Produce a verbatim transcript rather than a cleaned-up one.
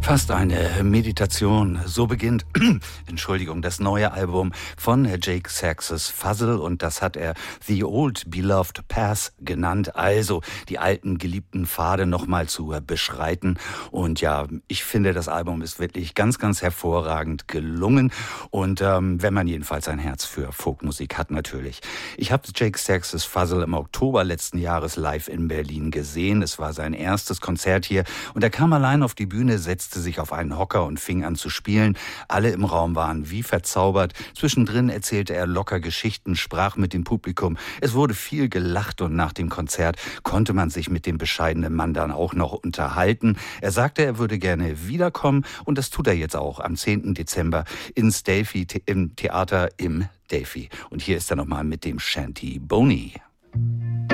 Fast eine Meditation. So beginnt, Entschuldigung, das neue Album von Jake Saxes Fuzzle, und das hat er The Old Beloved Path genannt, also die alten geliebten Pfade nochmal zu beschreiten. Und ja, ich finde, das Album ist wirklich ganz, ganz hervorragend gelungen, und ähm, wenn man jedenfalls ein Herz für Folkmusik hat, natürlich. Ich habe Jake Saxes Fuzzle im Oktober letzten Jahres live in Berlin gesehen. Es war sein erstes Konzert hier, und er kam allein auf die Bühne, setzte sich auf einen Hocker und fing an zu spielen. Alle im Raum waren wie verzaubert. Zwischendrin erzählte er locker Geschichten, sprach mit dem Publikum. Es wurde viel gelacht, und nach dem Konzert konnte man sich mit dem bescheidenen Mann dann auch noch unterhalten. Er sagte, er würde gerne wiederkommen, und das tut er jetzt auch am zehnten Dezember ins Delphi, im Theater im Delphi. Und hier ist er nochmal mit dem Shanty Boney.